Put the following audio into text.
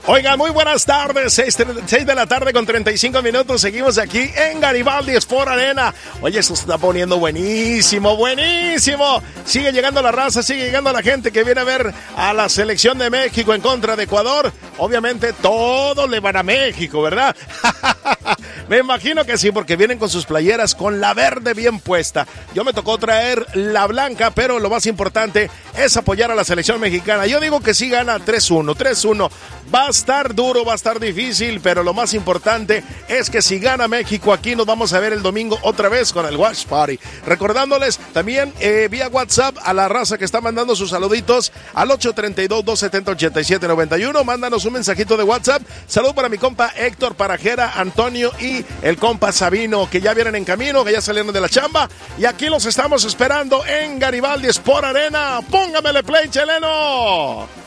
Oigan, muy buenas tardes, 6 de la tarde con 35 minutos, seguimos aquí en Garibaldi Sport Arena. Oye, esto se está poniendo buenísimo, buenísimo. Sigue llegando la raza, sigue llegando la gente que viene a ver a la selección de México en contra de Ecuador. Obviamente todos le van a México, ¿verdad? Me imagino que sí, porque vienen con sus playeras con la verde bien puesta. Yo me tocó traer la blanca, pero lo más importante es apoyar a la selección mexicana. Yo digo que sí gana 3-1, 3-1. Va a estar duro, va a estar difícil, pero lo más importante es que si gana México, aquí nos vamos a ver el domingo otra vez con el Watch Party. Recordándoles también vía WhatsApp a la raza que está mandando sus saluditos al 832-270-8791. Mándanos un mensajito de WhatsApp. Salud para mi compa Héctor Parajera, Antonio y el compa Sabino, que ya vienen en camino, que ya salieron de la chamba. Y aquí los estamos esperando en Garibaldi Sport Arena. Póngamele play, cheleno.